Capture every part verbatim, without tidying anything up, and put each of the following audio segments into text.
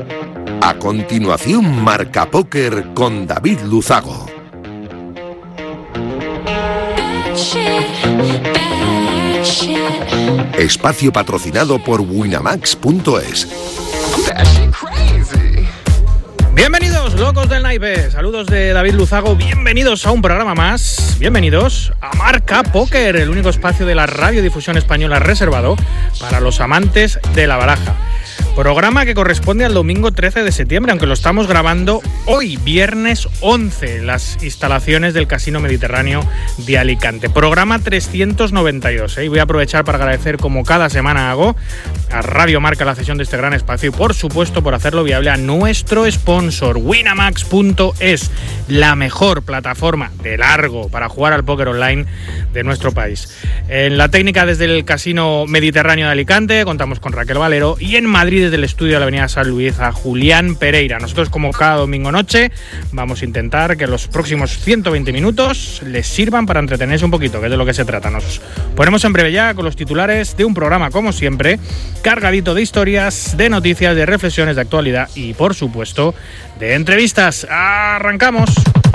A continuación, Marca Póker con David Luzago. Espacio patrocinado por Winamax punto es. Bienvenidos, locos del naipe. Saludos de David Luzago. Bienvenidos a un programa más. Bienvenidos a Marca Póker, el único espacio de la radiodifusión española reservado para los amantes de la baraja. Programa que corresponde al domingo trece de septiembre, aunque lo estamos grabando hoy, viernes once, en las instalaciones del Casino Mediterráneo de Alicante. Programa trescientos noventa y dos, ¿eh? Y voy a aprovechar para agradecer, como cada semana hago, a Radio Marca la cesión de este gran espacio y, por supuesto, por hacerlo viable, a nuestro sponsor, Winamax punto es, la mejor plataforma de largo para jugar al póker online de nuestro país. En la técnica desde el Casino Mediterráneo de Alicante contamos con Raquel Valero, y en Madrid, desde el estudio de la avenida San Luis, a Julián Pereira. Nosotros, como cada domingo noche, vamos a intentar que los próximos ciento veinte minutos les sirvan para entretenerse un poquito, que es de lo que se trata. Nos ponemos en breve ya con los titulares de un programa, como siempre, cargadito de historias, de noticias, de reflexiones de actualidad y, por supuesto, de entrevistas. ¡Arrancamos!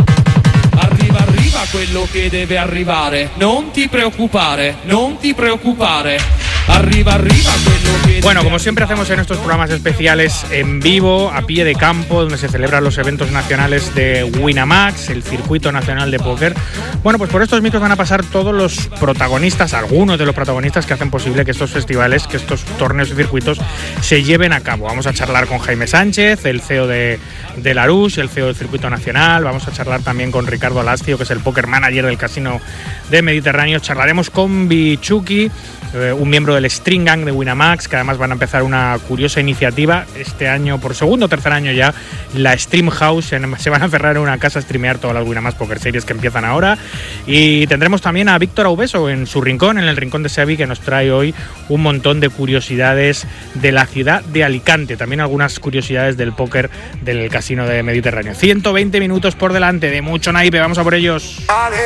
Arriva, arriva quello che deve arrivare. Non ti preoccupare, non ti preoccupare. Arriba, arriba, que... Bueno, como siempre hacemos en estos programas especiales en vivo, a pie de campo, donde se celebran los eventos nacionales de Winamax, el circuito nacional de póker. Bueno, pues por estos micros van a pasar todos los protagonistas, algunos de los protagonistas que hacen posible que estos festivales, que estos torneos y circuitos se lleven a cabo. Vamos a charlar con Jaime Sánchez, el C E O de, de Larousse, el C E O del circuito nacional. Vamos a charlar también con Ricardo Alascio, que es el póker manager del Casino de Mediterráneo. Charlaremos con Bichuki, eh, un miembro del String Gang de Winamax, que además van a empezar una curiosa iniciativa este año, por segundo o tercer año ya, la Stream House. Se van a cerrar en una casa a streamear todas las Winamax Poker Series que empiezan ahora. Y tendremos también a Víctor Aubeso en su rincón, en el rincón de Sevi, que nos trae hoy un montón de curiosidades de la ciudad de Alicante, también algunas curiosidades del póker del Casino de Mediterráneo. ciento veinte minutos por delante de mucho naipe, vamos a por ellos.